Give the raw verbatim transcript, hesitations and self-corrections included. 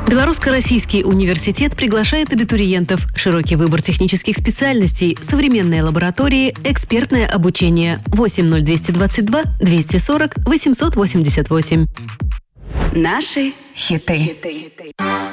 Белорусско-Российский университет приглашает абитуриентов. Широкий выбор технических специальностей, современные лаборатории, экспертное обучение. восемь ноль двести двадцать два двести сорок восемьсот восемьдесят восемь. Наши хиты.